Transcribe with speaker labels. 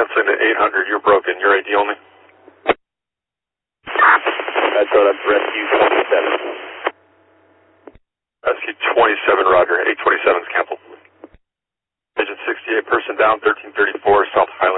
Speaker 1: canceling to 800. You're broken. You're AD only.
Speaker 2: Metro, that's Rescue 27.
Speaker 1: Rescue 27, roger. 827's canceled. Agent 68, person down, 1334, South Highland.